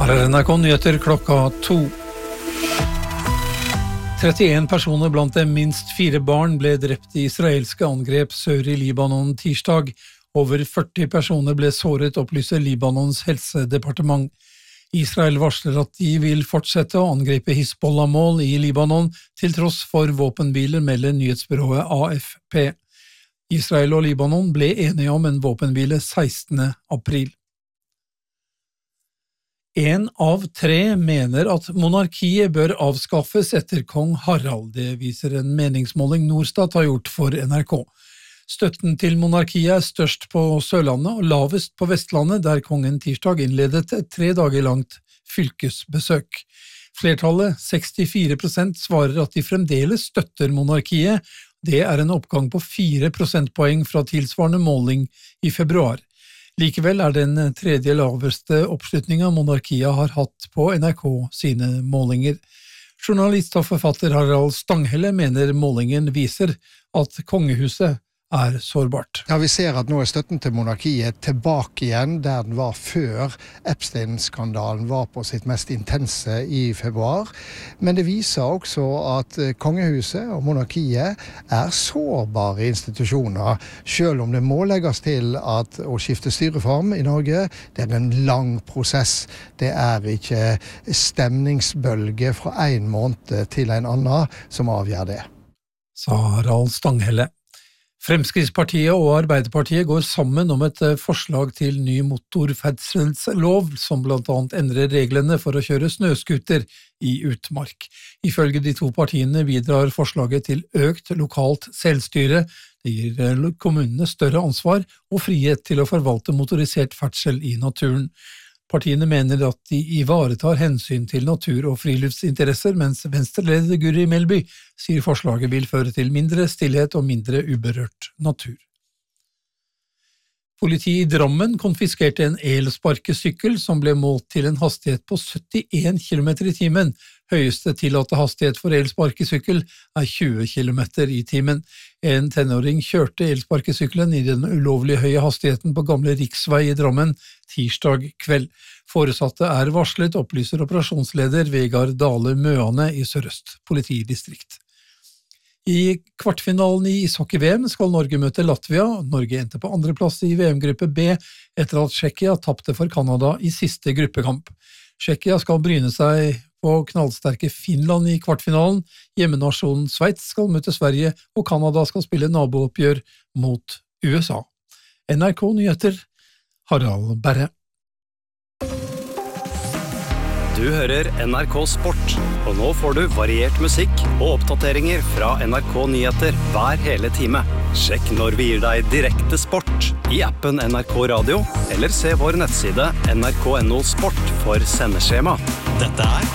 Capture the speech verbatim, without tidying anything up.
Her er N R K Nyheter klokka to. trettien personer blant dem minst fire barn ble drept i israelske angrep sør i Libanon tirsdag. Over førti personer ble såret, opplyser Libanons helsedepartement. Israel varsler at de vil fortsette å angripe Hizbollah-mål i Libanon til tross for våpenhviler, melder nyhetsbyrået A F P. Israel og Libanon ble enige om en våpenhvile sekstende april. En av tre mener at monarkiet bør avskaffes etter kong Harald. Det viser en meningsmåling Norstat har gjort for N R K. Støtten til monarkiet er størst på Sørlandet og lavest på Vestlandet, der kongen tirsdag innledet et tre dager langt fylkesbesøk. Flertallet, sekstifire prosent, svarer at de fremdeles støtter monarkiet. Det er en oppgang på fire prosentpoeng fra tilsvarende måling i februar. Likevel er den tredje laveste oppslutningen monarkiet har hatt på N R K sine målinger. Journalist og forfatter Harald Stanghelle mener målingen viser at kongehuset er sårbart. Ja, vi ser at nå er støtten til monarkiet tilbake igjen der den var før Epstein-skandalen var på sitt mest intense i februar. Men det viser også at kongehuset og monarkiet er sårbare institusjoner, selv om det må legges til at å skifte styreform i Norge, det er en lang prosess. Det er ikke stemningsbølge fra en måned til en annen som avgjør det. Sa Harald Stanghelle. Fremskrittspartiet og Arbeiderpartiet går sammen om et forslag til ny motorferdselslov som blant annet endrer reglene for å kjøre snøskuter i utmark. Ifølge de to partiene bidrar forslaget til økt lokalt selvstyre. Det gir kommunene større ansvar og frihet til å forvalte motorisert ferdsel i naturen. Partiene mener at de ivaretar hensyn til natur- og friluftsinteresser, mens venstreleder Guri Melby sier forslaget vil føre til mindre stillhet og mindre uberørt natur. Politiet i Drammen konfiskerte en elsparkesykkel som ble målt til en hastighet på syttien kilometer i timen. Høyeste tillatte hastighet for elsparkesykkel er tjue kilometer i timen. En tenåring kjørte elsparkesykkelen i den ulovlige høye hastigheten på gamle riksvei i Drammen tirsdag kveld. Foresatte er varslet, opplyser operasjonsleder Vegard Dale Møane i Sør-Øst politidistrikt. I kvartfinalen i ishockey-V M skal Norge møte Latvia. Norge endte på andre plass i V M-gruppe B etter at Tsjekkia tapte for Kanada i siste gruppekamp. Tsjekkia skal bryne seg på knallsterke Finland i kvartfinalen. Hjemmenasjonen Sveits skal møte Sverige, og Kanada skal spille nabooppgjør mot U S A. N R K Nyheter, Harald Berre. Du hører N R K Sport, og nå får du variert musikk og oppdateringer fra N R K Nyheter hver hele time. Sjekk når vi gir deg direkte sport i appen N R K Radio, eller se vår nettside N R K punktum no sport for sendeskjema. Dette er